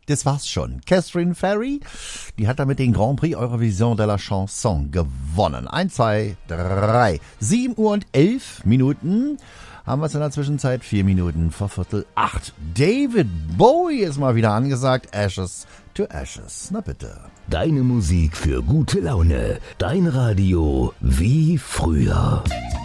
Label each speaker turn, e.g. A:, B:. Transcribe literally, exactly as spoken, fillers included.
A: Das war's schon. Catherine Ferry, die hat damit den Grand Prix Eurovision de la Chanson gewonnen. Eins, zwei, drei. Sieben Uhr und elf Minuten. Haben wir es in der Zwischenzeit. Vier Minuten vor Viertel acht. David Bowie ist mal wieder angesagt. Ashes to Ashes. Na bitte.
B: Deine Musik für gute Laune. Dein Radio wie früher.